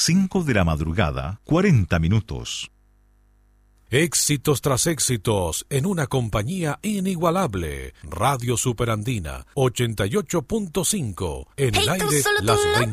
5 de la madrugada, 40 minutos. Éxitos tras éxitos en una compañía inigualable. Radio Superandina 88.5 en el aire las 20